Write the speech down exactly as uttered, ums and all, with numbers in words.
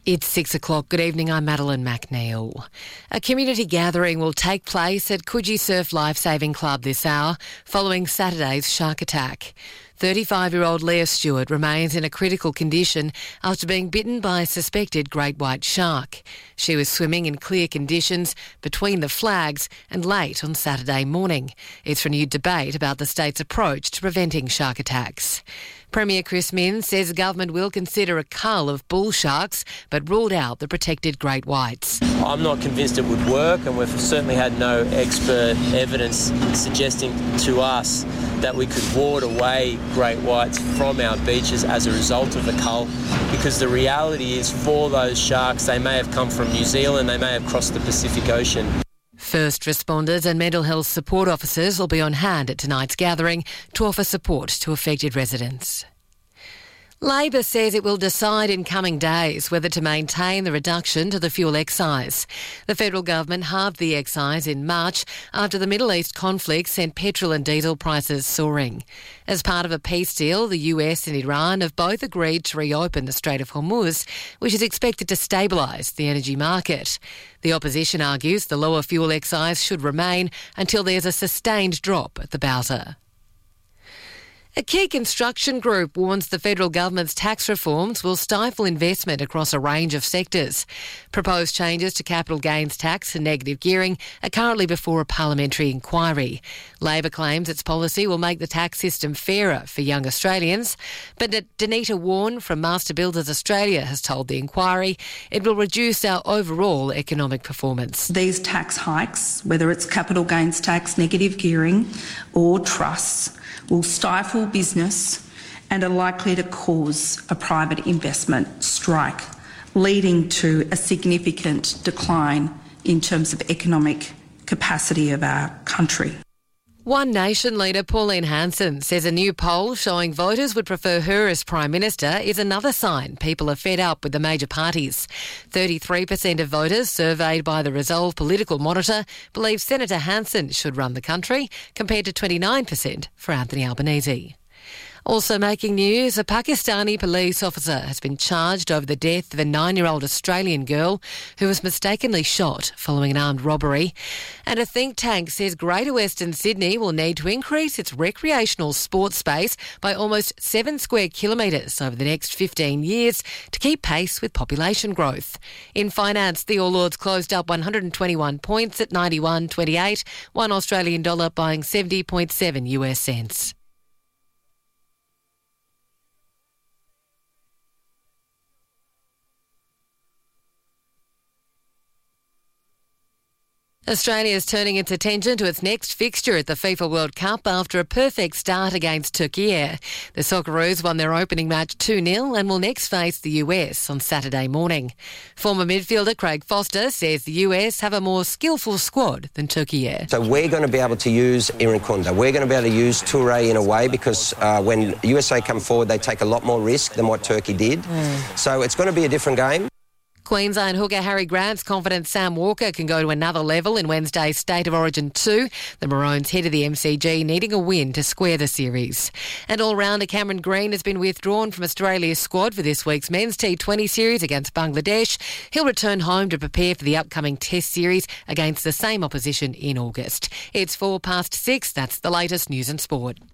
It's six o'clock. Good evening, I'm Madeline McNeil. A community gathering will take place at Coogee Surf Lifesaving Club this hour following Saturday's shark attack. thirty-five-year-old Leah Stewart remains in a critical condition after being bitten by a suspected great white shark. She was swimming in clear conditions between the flags and late on Saturday morning. It's renewed debate about the state's approach to preventing shark attacks. Premier Chris Minns says the government will consider a cull of bull sharks but ruled out the protected great whites. I'm not convinced it would work, and we've certainly had no expert evidence suggesting to us that we could ward away great whites from our beaches as a result of the cull, because the reality is for those sharks, they may have come from New Zealand, they may have crossed the Pacific Ocean. First responders and mental health support officers will be on hand at tonight's gathering to offer support to affected residents. Labor says it will decide in coming days whether to maintain the reduction to the fuel excise. The federal government halved the excise in March after the Middle East conflict sent petrol and diesel prices soaring. As part of a peace deal, the U S and Iran have both agreed to reopen the Strait of Hormuz, which is expected to stabilise the energy market. The opposition argues the lower fuel excise should remain until there's a sustained drop at the Bowser. A key construction group warns the federal government's tax reforms will stifle investment across a range of sectors. Proposed changes to capital gains tax and negative gearing are currently before a parliamentary inquiry. Labor claims its policy will make the tax system fairer for young Australians, but Danita Warren from Master Builders Australia has told the inquiry it will reduce our overall economic performance. These tax hikes, whether it's capital gains tax, negative gearing or trusts, will stifle business and are likely to cause a private investment strike, leading to a significant decline in terms of economic capacity of our country. One Nation leader Pauline Hanson says a new poll showing voters would prefer her as Prime Minister is another sign people are fed up with the major parties. thirty-three percent of voters surveyed by the Resolve Political Monitor believe Senator Hanson should run the country, compared to twenty-nine percent for Anthony Albanese. Also making news, a Pakistani police officer has been charged over the death of a nine-year-old Australian girl who was mistakenly shot following an armed robbery. And a think tank says Greater Western Sydney will need to increase its recreational sports space by almost seven square kilometres over the next fifteen years to keep pace with population growth. In finance, the All Ords closed up one hundred twenty-one points at ninety-one twenty-eight, one Australian dollar buying seventy point seven U S cents. Australia is turning its attention to its next fixture at the FIFA World Cup after a perfect start against Turkey. The Socceroos won their opening match two nil and will next face the U S on Saturday morning. Former midfielder Craig Foster says the U S have a more skillful squad than Turkey. So we're going to be able to use Irankunda. We're going to be able to use Toure in a way because uh, when U S A come forward, they take a lot more risk than what Turkey did. Mm. So it's going to be a different game. Queensland hooker Harry Grant's confident Sam Walker can go to another level in Wednesday's State of Origin two. The Maroons head of the M C G needing a win to square the series. And all-rounder Cameron Green has been withdrawn from Australia's squad for this week's men's T twenty series against Bangladesh. He'll return home to prepare for the upcoming Test series against the same opposition in August. It's four past six. That's the latest news and sport.